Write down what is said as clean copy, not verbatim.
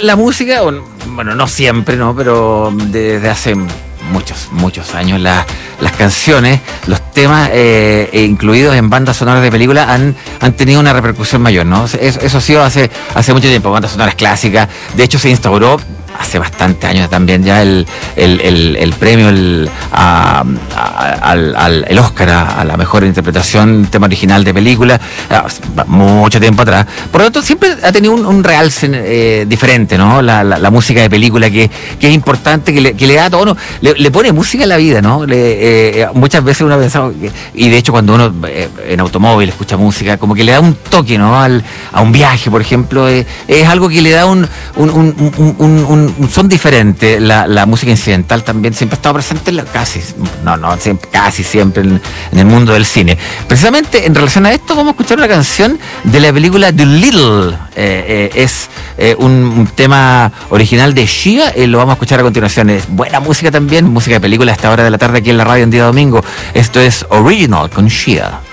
la música, bueno, no siempre, ¿no? Pero desde hace muchos años las canciones, los temas incluidos en bandas sonoras de películas han tenido una repercusión mayor, ¿no? Eso ha sido hace mucho tiempo, bandas sonoras clásicas. De hecho, se instauró hace bastantes años también ya el premio, el Oscar a la mejor interpretación tema original de película, mucho tiempo atrás. Por lo tanto, siempre ha tenido un realce diferente, ¿no? La música de película que es importante, que le da tono, le pone música a la vida, ¿no? Muchas veces uno ha pensado, y de hecho cuando uno en automóvil escucha música, como que le da un toque, ¿no? A un viaje, por ejemplo, es algo que le da un son diferentes. La música incidental también siempre ha estado presente casi siempre en el mundo del cine. Precisamente en relación a esto vamos a escuchar una canción de la película Dolittle. Es un tema original de Sia, lo vamos a escuchar a continuación. Es buena música también, música de película a esta hora de la tarde aquí en la radio en día domingo. Esto es Original con Sia.